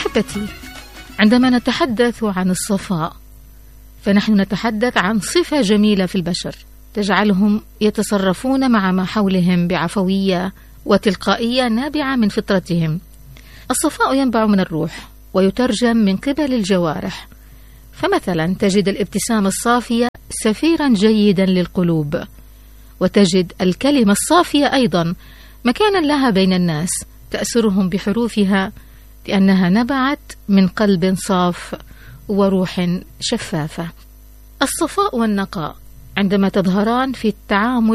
أحبتي، عندما نتحدث عن الصفاء فنحن نتحدث عن صفة جميلة في البشر تجعلهم يتصرفون مع ما حولهم بعفوية وتلقائية نابعة من فطرتهم. الصفاء ينبع من الروح ويترجم من قبل الجوارح، فمثلا تجد الابتسامة الصافية سفيرا جيدا للقلوب، وتجد الكلمة الصافية أيضا مكانا لها بين الناس تأسرهم بحروفها لأنها نبعت من قلب صاف وروح شفافة. الصفاء والنقاء عندما تظهران في التعامل